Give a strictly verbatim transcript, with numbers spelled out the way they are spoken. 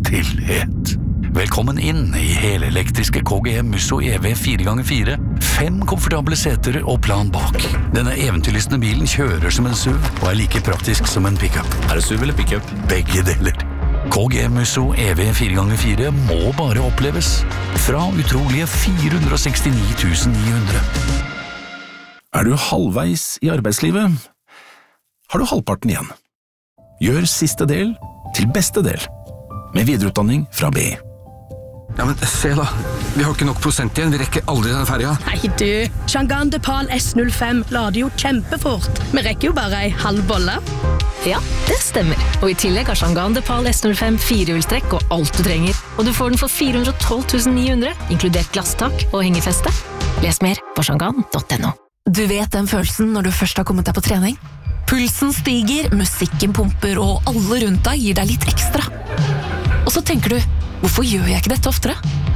stillhet. Velkommen inn i helelektriske K G M Musso E V fire ganger fire. Fem komfortable seter og plan bak. Denne eventyrlystne bilen kjører som en S U V og er like praktisk som en pickup. Er det S U V eller pickup? Begge deler. K G M Musso E V fire ganger fire må bare oppleves. Fra utrolige fire hundre sekstini tusen ni hundre. Er du halvveis i arbeidslivet? Har du halvparten igjen? Gjør siste del til beste del, med videreutdanning fra B I. Ja, men se da, vi har ikke nok prosent igjen, vi rekker aldri denne ferja. Nei du, Chang'an Depal S null fem lader jo kjempefort. Vi rekker jo bare ei halv bolle. Ja, det stemmer. Og i tillegg har Chang'an Depal S null fem firehjulstrekk og alt du trenger. Og du får den for fire hundre og tolv tusen ni hundre, inkludert glasstak og hengefeste. Les mer på chang'an punktum no. Du vet den følelsen når du først har kommet deg på trening? Pulsen stiger, musikken pumper, og alle rundt deg gir deg litt ekstra. Og så tenker du, hvorfor gjør jeg ikke dette oftere?